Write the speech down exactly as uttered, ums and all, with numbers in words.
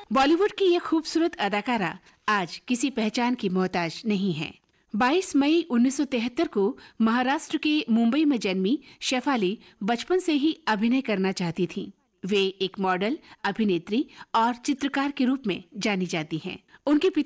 बॉलीवुड की ये खूबसूरत अदाकारा आज किसी पहचान की मोहताज नहीं है। बाईस मई उन्नीस सौ तिहत्तर को महाराष्ट्र के मुंबई में जन्मी शेफाली बचपन से ही अभिनय करना चाहती थीं। वे एक मॉडल, अभिनेत्री और चित्रकार के रूप में जानी जाती हैं। उनके पिता